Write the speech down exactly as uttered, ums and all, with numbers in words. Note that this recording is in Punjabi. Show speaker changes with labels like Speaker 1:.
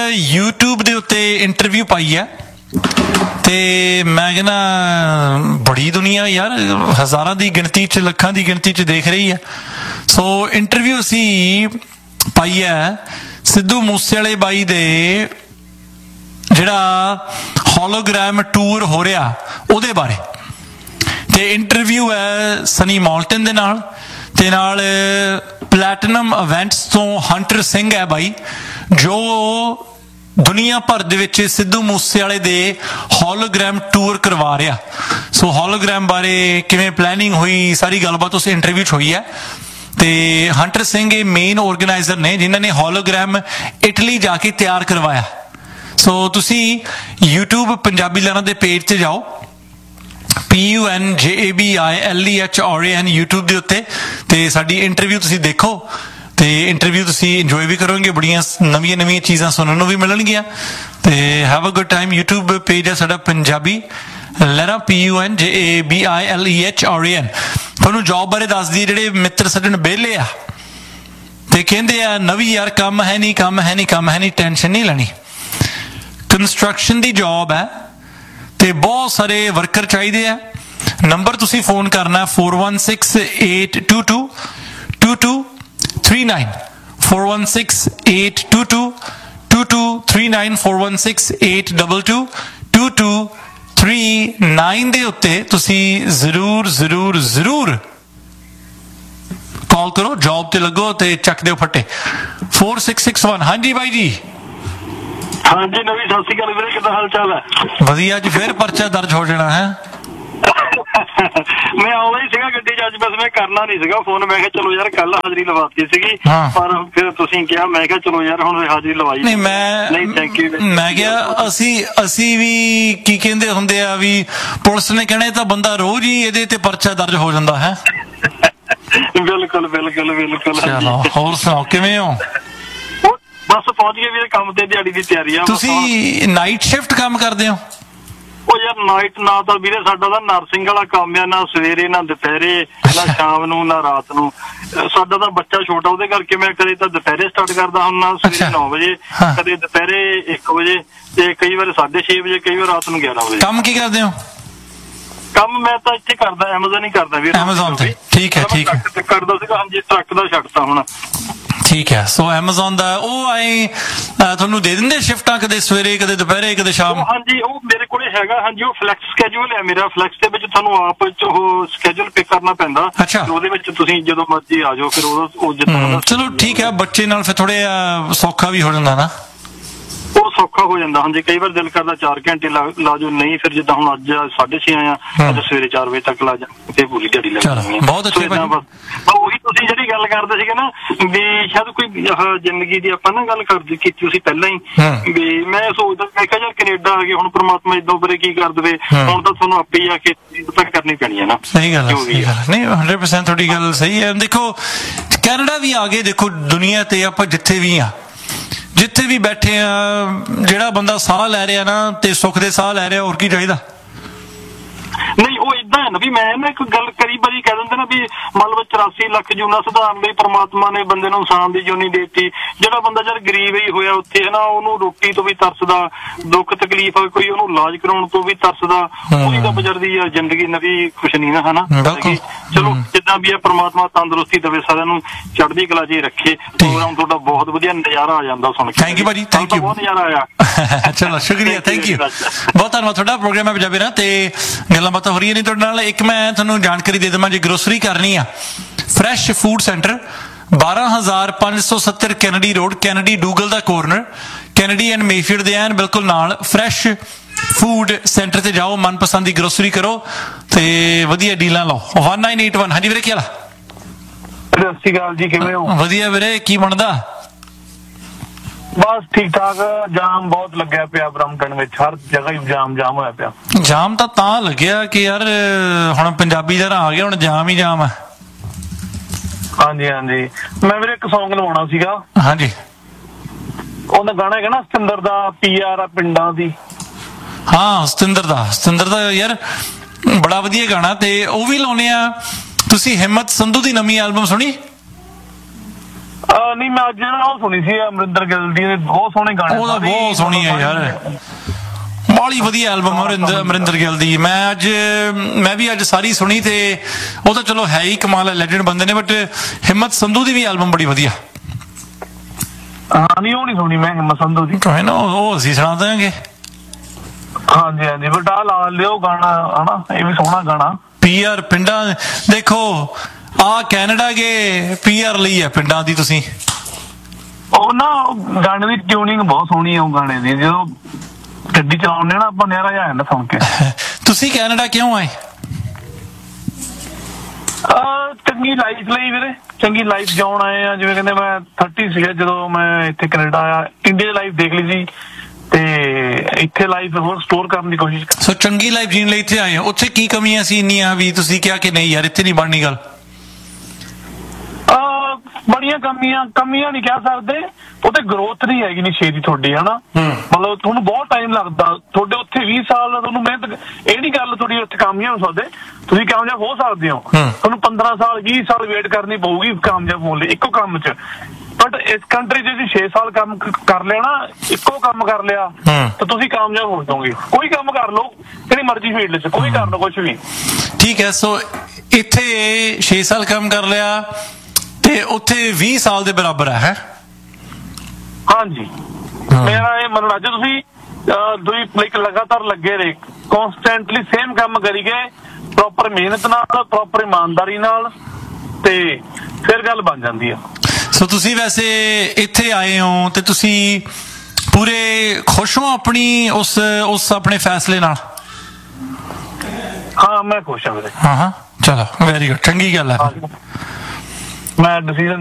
Speaker 1: यूट्यूब ਦੇ ਉੱਤੇ ਇੰਟਰਵਿਊ ਪਾਈ ਹੈ ਤੇ ਮੈਂ ਕਹਿੰਦਾ ਬੜੀ ਦੁਨੀਆ ਯਾਰ ਹਜ਼ਾਰਾਂ ਦੀ ਗਿਣਤੀ 'ਚ ਲੱਖਾਂ ਦੀ ਗਿਣਤੀ 'ਚ ਦੇਖ ਰਹੀ ਹੈ। ਸੋ ਇੰਟਰਵਿਊ ਅਸੀਂ ਪਾਈ ਹੈ ਸਿੱਧੂ ਮੂਸੇਵਾਲੇ ਬਾਈ ਦੇ ਜਿਹੜਾ ਹੋਲੋਗ੍ਰਾਮ ਟੂਰ ਹੋ ਰਿਹਾ ਉਹਦੇ ਬਾਰੇ, ਤੇ ਇੰਟਰਵਿਊ ਹੈ ਸਨੀ ਮੌਲਟਨ ਦੇ ਨਾਲ, ਤੇ ਨਾਲ ਪਲੈਟੀਨਮ ਇਵੈਂਟਸ ਤੋਂ ਹੰਟਰ ਸਿੰਘ ਹੈ ਬਾਈ, ਜੋ ਦੁਨੀਆ ਭਰ ਦੇ ਵਿੱਚ ਸਿੱਧੂ ਮੂਸੇਵਾਲੇ ਦੇ ਹੋਲੋਗ੍ਰਾਮ ਟੂਰ ਕਰਵਾ ਰਿਹਾ। ਸੋ ਹੋਲੋਗ੍ਰਾਮ ਬਾਰੇ ਕਿਵੇਂ ਪਲੈਨਿੰਗ ਹੋਈ ਸਾਰੀ ਗੱਲਬਾਤ ਉਸ ਇੰਟਰਵਿਊ 'ਚ ਹੋਈ ਹੈ। ਤੇ ਹੰਟਰ ਸਿੰਘ ਇਹ ਮੇਨ ਆਰਗੇਨਾਈਜ਼ਰ ਨੇ ਜਿਨ੍ਹਾਂ ਨੇ ਹੋਲੋਗ੍ਰਾਮ ਇਟਲੀ ਜਾ ਕੇ ਤਿਆਰ ਕਰਵਾਇਆ। ਸੋ ਤੁਸੀਂ ਯੂਟਿਊਬ ਪੰਜਾਬੀ ਲਰਨਰ ਦੇ ਪੇਜ 'ਤੇ ਜਾਓ, ਪੀ ਯੂ ਐਨ ਜੇ A B I L E H R A N YouTube ਦੇ ਉੱਤੇ, ਤੇ ਸਾਡੀ ਇੰਟਰਵਿਊ ਤੁਸੀਂ ਦੇਖੋ ਤੇ ਇੰਟਰਵਿਊ ਤੁਸੀਂ ਇੰਜੋਏ ਵੀ ਕਰੋਗੇ, ਬੜੀਆਂ ਨਵੀਆਂ ਨਵੀਆਂ ਚੀਜ਼ਾਂ ਸੁਣਨ ਨੂੰ ਵੀ ਮਿਲਣਗੀਆਂ। ਤੇ have a good time. YouTube page ਹੈ ਸਾਡਾ ਪੰਜਾਬੀ ਲਹਿਰਾ, ਪੀ ਯੂ ਐਨ ਜੇ A B I L E H R A ਐਨ। ਤੁਹਾਨੂੰ ਜੋਬ ਬਾਰੇ ਦੱਸ ਦਈਏ, ਜਿਹੜੇ ਮਿੱਤਰ ਸਾਡੇ ਵਿਹਲੇ ਆ ਤੇ ਕਹਿੰਦੇ ਆ ਨਵੀਂ ਯਾਰ ਕੰਮ ਹੈ ਨਹੀਂ ਕੰਮ ਹੈ ਨਹੀਂ ਕੰਮ ਹੈ ਨਹੀਂ, ਟੈਨਸ਼ਨ ਨਹੀਂ ਲੈਣੀ। ਕੰਸਟਰਕਸ਼ਨ ਦੀ ਜੋਬ ਹੈ ਤੇ ਬਹੁਤ ਸਾਰੇ ਵਰਕਰ ਚਾਹੀਦੇ ਆ। ਨੰਬਰ ਤੁਸੀਂ ਫੋਨ ਕਰਨਾ four one six eight two to to two three nine, four one six eight two to to two three nine, four one six eight two to to two three nine ਦੇ ਉੱਤੇ ਤੁਸੀਂ ਜ਼ਰੂਰ ਜ਼ਰੂਰ ਜ਼ਰੂਰ ਕਾਲ ਕਰੋ, ਜੋਬ ਤੇ ਲੱਗੋ ਤੇ ਚੱਕ ਦਿਓ ਫੱਟੇ। Four six six one. ਹਾਂਜੀ ਬਾਈ ਜੀ।
Speaker 2: ਹਾਂਜੀ ਨਵੀਂ, ਸਤਿ ਸ਼੍ਰੀ ਅਕਾਲ ਵੀਰੇ, ਕਿੱਦਾਂ ਹਾਲ ਚਾਲ ਹੈ?
Speaker 1: ਵਧੀਆ। ਅੱਜ ਫੇਰ ਪਰਚਾ ਦਰਜ ਹੋ ਜਾਣਾ ਹੈ।
Speaker 2: ਮੈਂ ਆਉਣਾ ਹੀ ਸੀਗਾ ਗੱਡੀ 'ਚ ਅੱਜ, ਬਸ ਮੈਂ ਕਰਨਾ ਨਹੀਂ ਸੀਗਾ ਫੋਨ। ਮੈਂ ਕਿਹਾ ਚਲੋ ਯਾਰ ਕੱਲ ਹਾਜ਼ਰੀ ਲਵਾਤੀ ਸੀਗੀ, ਪਰ ਫਿਰ ਤੁਸੀਂ ਕਿਹਾ, ਮੈਂ ਕਿਹਾ ਚਲੋ ਯਾਰ ਹੁਣ ਹਾਜ਼ਰੀ ਲਵਾਈ ਨਹੀਂ। ਮੈਂ ਨਹੀਂ ਥੈਂਕ ਯੂ।
Speaker 1: ਮੈਂ ਕਿਹਾ ਅਸੀਂ ਅਸੀਂ ਵੀ ਕੀ ਕਹਿੰਦੇ ਹੁੰਦੇ ਆ ਵੀ ਪੁਲਿਸ ਨੇ ਕਹਿਣਾ ਤਾਂ ਬੰਦਾ ਰੋਜ਼ ਹੀ ਇਹਦੇ ਤੇ ਪਰਚਾ ਦਰਜ ਹੋ ਜਾਂਦਾ ਹੈ।
Speaker 2: ਬਿਲਕੁਲ ਬਿਲਕੁਲ ਬਿਲਕੁਲ।
Speaker 1: ਚਲੋ ਹੋਰ ਸੁਣਾਓ, ਕਿਵੇਂ ਹੋ?
Speaker 2: ਬਸ ਪਹੁੰਚ ਗਏ ਵੀਰੇ, ਕੰਮ ਤੇ ਦਿਹਾੜੀ ਦੀ ਤਿਆਰੀ ਆ।
Speaker 1: ਤੁਸੀਂ ਨਾਈਟ ਸ਼ਿਫਟ ਕੰਮ ਕਰਦੇ ਹੋ?
Speaker 2: ਉਹ ਯਾਰ ਨਾਈਟ ਨਾ ਤਾਂ ਵੀਰੇ ਸਾਡਾ ਤਾਂ ਨਰਸਿੰਗ ਵਾਲਾ ਕੰਮ ਆ, ਨਾ ਸਵੇਰੇ ਨਾ ਦੁਪਹਿਰੇ ਨਾ ਸ਼ਾਮ ਨੂੰ ਨਾ ਰਾਤ ਨੂੰ। ਸਾਡਾ ਤਾਂ ਬੱਚਾ ਛੋਟਾ, ਉਹਦੇ ਕਰਕੇ ਮੈਂ ਕਦੇ ਤਾਂ ਦੁਪਹਿਰੇ ਸਟਾਰਟ ਕਰਦਾ ਹੁੰਦਾ ਸਵੇਰੇ ਨੌ ਵਜੇ, ਕਦੇ ਦੁਪਹਿਰੇ ਇੱਕ ਵਜੇ, ਤੇ ਕਈ ਵਾਰ ਸਾਢੇ ਛੇ ਵਜੇ, ਕਈ ਵਾਰ ਰਾਤ ਨੂੰ ਗਿਆਰਾਂ ਵਜੇ।
Speaker 1: ਕੰਮ ਕੀ ਕਰਦੇ ਹੋ?
Speaker 2: ਕੰਮ ਮੈਂ ਤਾਂ ਇੱਥੇ ਕਰਦਾ, ਐਮਾਜ਼ਨ ਹੀ ਕਰਦਾ ਵੀਰੇ।
Speaker 1: ਐਮਾਜ਼ਨ ਤੇ? ਠੀਕ ਹੈ ਠੀਕ ਹੈ।
Speaker 2: ਕਰਦਾ ਸੀਗਾ ਹਾਂਜੀ, ਟਰੱਕ ਦਾ ਛੱਡਤਾ ਹੁਣ।
Speaker 1: ਠੀਕ ਹੈ। ਸੋ ਐਮਾਜ਼ਨ ਦਾ ਉਹ ਆਏ ਤੁਹਾਨੂੰ ਦੇ ਦਿੰਦੇ ਸ਼ਿਫਟਾਂ, ਕਦੇ ਸਵੇਰੇ ਕਦੇ ਦੁਪਹਿਰੇ ਕਦੇ ਸ਼ਾਮ?
Speaker 2: ਹਾਂਜੀ ਉਹ ਮੇਰੇ ਕੋਲੇ ਹੈਗਾ। ਹਾਂਜੀ ਉਹ ਫਲੈਕਸ ਸਕੈਜੂਲ ਹੈ ਮੇਰਾ। ਫਲੈਕਸ ਦੇ ਵਿੱਚ ਤੁਹਾਨੂੰ ਆਪ ਉਹ ਸਕੈਜੂਲ ਪਿਕ ਕਰਨਾ ਪੈਂਦਾ।
Speaker 1: ਅੱਛਾ।
Speaker 2: ਉਹਦੇ ਵਿੱਚ ਤੁਸੀਂ ਜਦੋਂ ਮਰਜ਼ੀ ਆ ਜਾਓ, ਫਿਰ ਉਹ ਜਿੱਦਾਂ।
Speaker 1: ਚਲੋ ਠੀਕ ਹੈ, ਬੱਚੇ ਨਾਲ ਫਿਰ ਥੋੜੇ ਸੌਖਾ ਵੀ ਹੋ ਜਾਂਦਾ ਨਾ,
Speaker 2: ਉਹ ਸੌਖਾ ਹੋ ਜਾਂਦਾ। ਹਾਂਜੀ ਕਈ ਵਾਰ ਦਿਲ ਕਰਦਾ ਚਾਰ ਘੰਟੇ ਲਾ ਜਾਓ, ਨਹੀਂ ਫਿਰ ਜਿੱਦਾਂ ਹੁਣ ਅੱਜ ਸਾਢੇ ਛੇ ਆਇਆ, ਅੱਜ ਸਵੇਰੇ ਚਾਰ ਵਜੇ ਤੱਕ ਲਾ ਜਾ, ਤੇ ਪੂਰੀ ਦਿਹਾੜੀ ਲੱਗ ਜਾਂਦੀ ਹੈ। ਬਹੁਤ ਅੱਛਾ। ਉਹੀ ਤੁਸੀਂ ਜਿਹੜੀ ਗੱਲ ਕਰਦੇ ਸੀਗੇ ਨਾ ਵੀ ਸ਼ਾਇਦ ਕੋਈ ਜ਼ਿੰਦਗੀ ਦੀ ਆਪਾਂ ਨਾ ਗੱਲ ਕਰਦੇ ਕੀਤੀ ਤੁਸੀਂ ਪਹਿਲਾਂ ਹੀ, ਵੀ ਮੈਂ ਸੋਚਦਾ ਮੈਂ ਕਿਹਾ ਯਾਰ ਕੈਨੇਡਾ ਆ ਗਏ, ਹੁਣ ਪਰਮਾਤਮਾ ਏਦਾਂ ਬਾਰੇ ਕੀ ਕਰ ਦੇਵੇ, ਹੁਣ ਤਾਂ ਤੁਹਾਨੂੰ ਆਪੇ ਹੀ ਆ ਕੇ ਤਾਂ ਕਰਨੀ ਪੈਣੀ ਹੈ ਨਾ।
Speaker 1: ਸਹੀ ਗੱਲ ਹੈ, ਸਹੀ ਗੱਲ ਨਹੀਂ, ਹੰਡਰਡ ਪਰਸੈਂਟ ਤੁਹਾਡੀ ਗੱਲ ਸਹੀ ਹੈ। ਦੇਖੋ ਕੈਨੇਡਾ ਵੀ ਆ ਗਏ, ਦੇਖੋ ਦੁਨੀਆ ਤੇ ਆਪਾਂ ਜਿੱਥੇ ਵੀ ਆ, ਜਿੱਥੇ ਵੀ ਬੈਠੇ ਆ, ਜਿਹੜਾ ਬੰਦਾ ਸਾਹ ਲੈ ਰਿਹਾ ਨਾ ਤੇ ਸੁੱਖ ਦੇ ਸਾਹ ਲੈ ਰਿਹਾ, ਹੋਰ ਕੀ ਚਾਹੀਦਾ?
Speaker 2: ਨਹੀਂ ਉਹ ਏਦਾਂ ਹੈ ਨਾ ਵੀ ਮੈਂ ਨਾ ਇੱਕ ਗੱਲ ਕਈ ਵਾਰੀ ਕਹਿ ਦਿੰਦੇ ਨਾ ਵੀ ਮਤਲਬ ਚੁਰਾਸੀ ਲੱਖ ਜੂਨਾਂ ਸੁਧਾਰਨ ਲਈ ਪਰਮਾਤਮਾ ਨੇ ਬੰਦੇ ਨੂੰ ਇਨਸਾਨ ਦੀ ਜੂਨੀ ਦੇਤੀ। ਜਿਹੜਾ ਬੰਦਾ ਯਾਰ ਗਰੀਬ ਹੀ ਹੋਇਆ ਉੱਥੇ ਹੈ ਨਾ, ਉਹਨੂੰ ਰੋਟੀ ਤੋਂ ਵੀ ਤਰਸਦਾ, ਦੁੱਖ ਤਕਲੀਫ ਕੋਈ ਉਹਨੂੰ ਇਲਾਜ ਕਰਾਉਣ ਤੋਂ ਵੀ ਤਰਸਦਾ, ਉਹਦੀ ਤਾਂ ਬਜਰਦੀ ਆ ਜ਼ਿੰਦਗੀ ਨਵੀਂ ਖੁਸ਼ ਨਹੀਂ ਨਾ, ਹਨਾ। ਚਲੋ ਜਿੱਦਾਂ ਵੀ ਆ ਪਰਮਾਤਮਾ ਤੰਦਰੁਸਤੀ ਦੇਵੇ, ਸਾਰਿਆਂ ਨੂੰ ਚੜ੍ਹਦੀ ਕਲਾ 'ਚ ਰੱਖੇ। ਪ੍ਰੋਗਰਾਮ ਤੁਹਾਡਾ ਬਹੁਤ ਵਧੀਆ, ਨਜ਼ਾਰਾ ਆ ਜਾਂਦਾ ਸੁਣ ਕੇ।
Speaker 1: ਥੈਂਕ ਯੂ ਭਾਜੀ, ਥੈਂਕ ਯੂ,
Speaker 2: ਬਹੁਤ ਨਜ਼ਾਰਾ ਆਇਆ।
Speaker 1: ਚਲੋ ਸ਼ੁਕਰੀਆ, ਥੈਂਕ ਯੂ, ਬਹੁਤ ਧੰਨਵਾਦ ਤੁਹਾਡਾ। ਪ੍ਰੋਗਰਾਮ ਹੈ ਪੰਜਾਬੀ ਨਾ ਤੇ ਗੱਲਾਂ ਬਾਤਾਂ ਹੋ ਰਹੀਆਂ ਨੇ ਤੁਹਾਡੇ ਨਾਲ। ਇੱਕ ਮੈਂ ਤੁਹਾਨੂੰ ਜਾਣਕਾਰੀ ਦੇ ਦੇਵਾਂ, ਜੇ ਗਰੋਸਰੀ ਕਰਨੀ ਆ, ਫਰੈਸ਼ ਫੂਡ ਸੈਂਟਰ ਬਾਰਾਂ ਹਜ਼ਾਰ ਪੰਜ ਸੌ ਸੱਤਰ Kennedy road, Kennedy ਡੂਗਲ the corner, Kennedy and Mayfield ਦੇ ਐਨ ਬਿਲਕੁਲ ਨਾਲ ਫਰੈਸ਼ ਫੂਡ ਸੈਂਟਰ ਤੇ ਜਾਓ, ਮਨਪਸੰਦ ਦੀ ਗਰੋਸਰੀ ਕਰੋ ਤੇ ਵਧੀਆ ਡੀਲਾਂ ਲਓ। One nine eight one. ਹਾਂਜੀ ਵੀਰੇ ਕੀ ਹਾਲ?
Speaker 2: ਸਤਿ ਸ਼੍ਰੀ ਅਕਾਲ ਜੀ, ਕਿਵੇਂ ਹੋ?
Speaker 1: ਵਧੀਆ ਵੀਰੇ, ਕੀ ਬਣਦਾ?
Speaker 2: ਬਸ ਠੀਕ ਠਾਕ। ਜਾਮ ਬਹੁਤ ਲੱਗਿਆ ਪਿਆ ਬਰਮਟਨ ਵਿੱਚ, ਹਰ ਜਗ੍ਹਾ ਹੀ ਜਾਮ ਜਾਮ ਹੋਇਆ ਪਿਆ।
Speaker 1: ਜਾਮ ਤਾਂ ਤਾਂ ਲੱਗਿਆ ਕਿ ਯਾਰ ਹੁਣ ਪੰਜਾਬੀ ਦਾ ਆ ਗਿਆ, ਹੁਣ ਜਾਮ ਹੀ ਜਾਮ ਹੈ।
Speaker 2: ਹਾਂਜੀ ਹਾਂਜੀ, ਮੈਂ ਵੀਰੇ ਇੱਕ ਸੌਂਗ ਲਵਾਉਣਾ ਸੀਗਾ।
Speaker 1: ਹਾਂਜੀ,
Speaker 2: ਉਹਦਾ ਗਾਣਾ ਹੈਗਾ ਨਾ ਸਤਿੰਦਰ ਦਾ, ਪੀ ਆਰ ਆ ਪਿੰਡਾਂ ਦੀ।
Speaker 1: ਹਾਂ ਸਤਿੰਦਰ ਦਾ, ਸਤਿੰਦਰ ਦਾ ਯਾਰ ਬੜਾ ਵਧੀਆ ਗਾਣਾ, ਤੇ ਉਹ ਵੀ ਲਾਉਣੇ ਆ। ਤੁਸੀਂ ਹਿੰਮਤ ਸੰਧੂ ਦੀ ਨਵੀਂ ਐਲਬਮ ਸੁਣੀ?
Speaker 2: ਅਹ ਨਹੀਂ ਮੈਂ ਅੱਜ ਨਾ ਉਹ ਸੁਣੀ ਸੀ ਅਮਰਿੰਦਰ ਗਿੱਲ ਦੀ, ਬਹੁਤ ਸੋਹਣੇ ਗਾਣੇ।
Speaker 1: ਉਹਦਾ ਬਹੁਤ ਸੋਹਣੀ ਹੈ ਯਾਰ, ਬਾਲੀ ਵਧੀਆ ਐਲਬਮ ਅਮਰਿੰਦਰ ਅਮਰਿੰਦਰ ਗਿੱਲ ਦੀ। ਮੈਂ ਅੱਜ ਮੈਂ ਵੀ ਅੱਜ ਸਾਰੀ ਸੁਣੀ, ਤੇ ਉਹ ਤਾਂ ਚਲੋ ਹੈ ਹੀ ਕਮਾਲ, ਲੈਜੈਂਡ ਬੰਦੇ ਨੇ, ਬਟ ਹਿੰਮਤ ਸੰਧੂ ਦੀ ਵੀ ਐਲਬਮ ਬੜੀ ਵਧੀਆ।
Speaker 2: ਹਾਂ ਨਹੀਂ ਉਹ ਨਹੀਂ ਸੁਣੀ ਮੈਂ ਹਿੰਮਤ ਸੰਧੂ ਦੀ,
Speaker 1: ਹੈ ਨਾ, ਉਹ ਅਸੀਂ ਸੁਣਾ ਦਾਂਗੇ।
Speaker 2: ਹਾਂਜੀ ਹਾਂਜੀ ਬਟ ਆਹ ਲਾ ਲਿਓ ਗਾਣਾ ਹਨਾ, ਇਹ ਵੀ ਸੋਹਣਾ ਗਾਣਾ।
Speaker 1: ਪੀ ਆਰ ਪਿੰਡਾਂ, ਦੇਖੋ ਆ ਕੈਨੇਡਾ ਗਏ, ਪੀ ਆਰ ਲਈ ਹੈ ਪਿੰਡਾਂ ਦੀ ਤੁਸੀਂ।
Speaker 2: ਉਹ ਨਾ ਗਾਣੇ ਦੀ ਟਿਊਨਿੰਗ ਬਹੁਤ ਸੋਹਣੀ ਆ ਉਹ ਗਾਣੇ ਦੀ, ਜਦੋਂ ਗੱਡੀ ਚਲਾਉਂਦੇ ਨਾ ਆਪਾਂ ਨਿਆਰਾ ਜਾ ਜਾਂਦਾ ਸੁਣ ਕੇ।
Speaker 1: ਤੁਸੀਂ ਕੈਨੇਡਾ ਕਿਉਂ ਆਏ?
Speaker 2: ਅਹ ਚੰਗੀ ਲਾਈਫ ਲਈ ਵੀਰੇ, ਚੰਗੀ ਲਾਈਫ ਜਿਉਣ ਆਏ ਆ। ਜਿਵੇਂ ਕਹਿੰਦੇ ਮੈਂ ਥਰਟੀ ਸੀਗਾ ਜਦੋਂ ਮੈਂ ਇੱਥੇ ਕੈਨੇਡਾ ਆਇਆ, ਇੰਡੀਆ ਦੀ ਲਾਈਫ ਦੇਖ ਲਈ ਸੀ ਤੇ ਇੱਥੇ ਲਾਈਫ ਹੋਰ ਸਟੋਰ ਕਰਨ ਦੀ ਕੋਸ਼ਿਸ਼ ਕਰ।
Speaker 1: ਸੋ ਚੰਗੀ ਲਾਈਫ ਜੀਣ ਲਈ ਇੱਥੇ ਆਏ ਹੋ। ਉੱਥੇ ਕੀ ਕਮੀਆਂ ਸੀ ਇੰਨੀਆਂ ਵੀ ਤੁਸੀਂ ਕਿਹਾ ਕਿ ਨਹੀਂ ਯਾਰ ਇੱਥੇ ਨਹੀਂ ਬਣਨੀ ਗੱਲ?
Speaker 2: ਬੜੀਆਂ ਕਮੀਆਂ ਕਮੀਆਂ ਨਹੀਂ ਕਹਿ ਸਕਦੇ, ਉਹਤੇ ਗਰੋਥ ਨਹੀਂ ਹੈਗੀ ਨੀ ਛੇਤੀ ਤੁਹਾਡੀ ਹਨਾ। ਮਤਲਬ ਤੁਹਾਨੂੰ ਬਹੁਤ ਟਾਈਮ ਲੱਗਦਾ, ਤੁਹਾਡੇ ਉੱਥੇ ਵੀਹ ਸਾਲ ਤੁਹਾਨੂੰ ਮਿਹਨਤ, ਇਹ ਨੀ ਗੱਲ ਤੁਹਾਡੀ ਉੱਥੇ ਕਾਮਯਾਬ ਹੋ ਸਕਦੇ, ਤੁਸੀਂ ਕਾਮਯਾਬ ਹੋ ਸਕਦੇ ਹੋ। ਤੁਹਾਨੂੰ ਪੰਦਰਾਂ ਸਾਲ ਵੀਹ ਸਾਲ ਵੇਟ ਕਰਨੀ ਪਊਗੀ ਕਾਮਯਾਬ ਹੋਣ ਲਈ ਇੱਕੋ ਕੰਮ 'ਚ। ਬਟ ਇਸ ਕੰਟਰੀ 'ਚ ਤੁਸੀਂ ਛੇ ਸਾਲ ਕੰਮ ਕਰ ਲਿਆ ਨਾ, ਇੱਕੋ ਕੰਮ ਕਰ ਲਿਆ ਤਾਂ ਤੁਸੀਂ ਕਾਮਯਾਬ ਹੋ ਜਾਓਗੇ। ਕੋਈ ਕੰਮ ਕਰ ਲਓ, ਕਿਹੜੀ ਮਰਜ਼ੀ ਫੀਲਡ 'ਚ, ਕੋਈ ਕਰ ਲਓ ਕੁਛ ਵੀ। ਠੀਕ ਹੈ।
Speaker 1: ਸੋ ਇੱਥੇ ਛੇ ਸਾਲ ਕੰਮ ਕਰ ਲਿਆ ਤੇ ਉੱਥੇ ਵੀਹ ਸਾਲ ਦੇ ਬਰਾਬਰ ਹੈ।
Speaker 2: ਹਾਂਜੀ ਮੇਰਾ ਇਹ ਮੰਨਣਾ, ਜੇ ਤੁਸੀਂ ਤੁਸੀਂ ਲਾਈਕ ਲਗਾਤਾਰ ਲੱਗੇ ਰਹੇ, ਕਨਸਟੈਂਟਲੀ ਸੇਮ ਕੰਮ ਕਰੀ ਗਏ, ਪ੍ਰੋਪਰ ਮਿਹਨਤ ਨਾਲ, ਪ੍ਰੋਪਰ ਇਮਾਨਦਾਰੀ ਨਾਲ, ਤੇ ਫਿਰ ਗੱਲ ਬਣ ਜਾਂਦੀ ਆ।
Speaker 1: ਸੋ ਤੁਸੀਂ ਵੈਸੇ ਇੱਥੇ ਆਏ ਹੋ ਤੇ ਤੁਸੀਂ ਪੂਰੇ ਖੁਸ਼ ਹੋ ਆਪਣੀ ਉਸ ਉਸ ਆਪਣੇ ਫੈਸਲੇ ਨਾਲ?
Speaker 2: ਹਾਂ ਮੈਂ ਖੁਸ਼ ਹਾਂ ਵੀਰੇ।
Speaker 1: ਹਾਂ ਹਾਂ ਚਲੋ ਵੈਰੀ ਗੁੱਡ, ਚੰਗੀ ਗੱਲ ਹੈ।
Speaker 2: ਮੈਂ ਡਿਸੀਜਨ